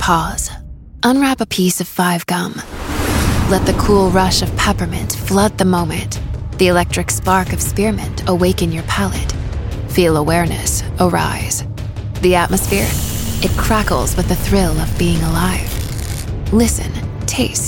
Pause. Unwrap a piece of 5 gum. Let the cool rush of peppermint flood the moment. The electric spark of spearmint awaken your palate. Feel awareness arise. The atmosphere? It crackles with the thrill of being alive. Listen, taste.